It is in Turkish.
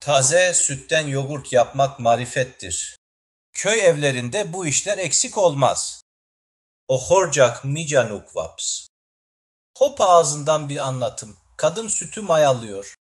Taze sütten yoğurt yapmak marifettir. Köy evlerinde bu işler eksik olmaz. Ohorcak micanuk vaps. Hop ağzından bir anlatım. Kadın sütü mayalıyor.